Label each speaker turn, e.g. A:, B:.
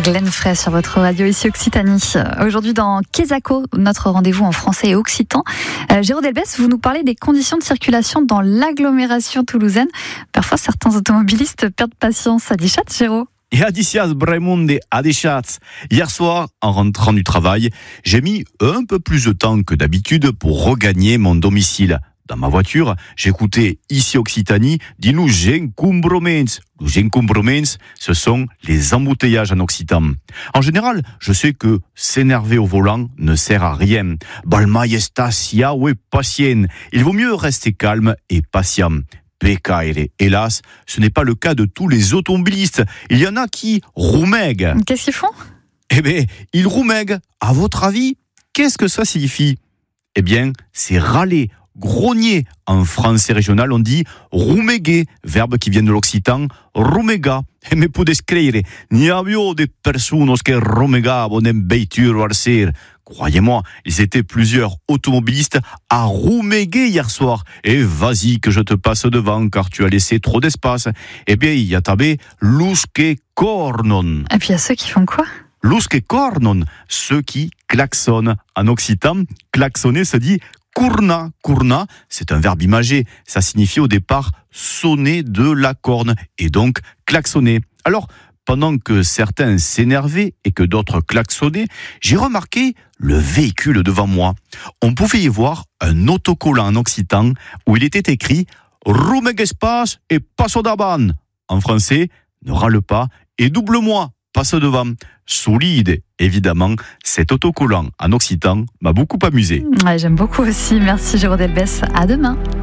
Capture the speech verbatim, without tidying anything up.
A: Glenn Frey sur votre radio ici Occitanie. Aujourd'hui dans Quesaco, notre rendez-vous en français et occitan. Euh, Géraud Delbès, vous nous parlez des conditions de circulation dans l'agglomération toulousaine. Parfois certains automobilistes perdent patience. Adichat, Géraud?
B: Et Adicias Braimonde Adichat. Hier soir, en rentrant du travail, j'ai mis un peu plus de temps que d'habitude pour regagner mon domicile. Dans ma voiture, j'écoutais ici Occitanie, dis-nous Genkumbromens. Les Genkumbromens, ce sont les embouteillages en occitan. En général, je sais que s'énerver au volant ne sert à rien. Balma estasia ou patient. Il vaut mieux rester calme et patient. Pécaire. Hélas, ce n'est pas le cas de tous les automobilistes. Il y en a qui roumèguent.
A: Qu'est-ce qu'ils font?
B: Eh bien, ils roumèguent. À votre avis, qu'est-ce que ça signifie? Eh bien, c'est râler, grogner. En français régional, on dit roumèguer, verbe qui vient de l'occitan, rumega. E me puedes credere, n'hi avio de personas que rumegavano en veiture al ser. Croyez-moi, ils étaient plusieurs automobilistes à rouméguer hier soir. Et vas-y que je te passe devant car tu as laissé trop d'espace. Eh bien, il y a tabé lusque cornon.
A: Et puis il y a ceux qui font quoi?
B: Lusque cornon, ceux qui klaxonnent. En occitan, klaxonner se dit Courna, courna, c'est un verbe imagé. Ça signifie au départ sonner de la corne et donc klaxonner. Alors, pendant que certains s'énervaient et que d'autres klaxonnaient, j'ai remarqué le véhicule devant moi. On pouvait y voir un autocollant en occitan où il était écrit « Rumegespas et passo daban ». En français, ne râle pas et double-moi, passe devant. Solide, évidemment, cet autocollant en occitan m'a beaucoup amusé.
A: Ouais, j'aime beaucoup aussi. Merci Géraud Delbès. À demain.